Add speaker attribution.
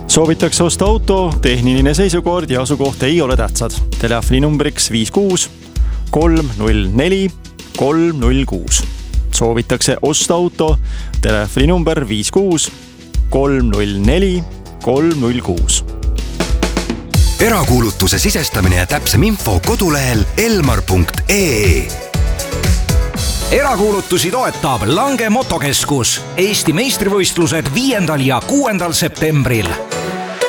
Speaker 1: Soovitakse osta auto, tehniline seisukord ja asukoht ei ole tähtsad. Telefoni numbriks 56 304 306. Soovitakse osta auto, telefoni number 56 304 306.
Speaker 2: Erakuulutuse sisestamine ja täpsem info kodulehel elmar.ee.
Speaker 3: Erakuulutusi toetab Lange Motokeskus. Eesti meistrivõistlused 5. ja 6. septembril.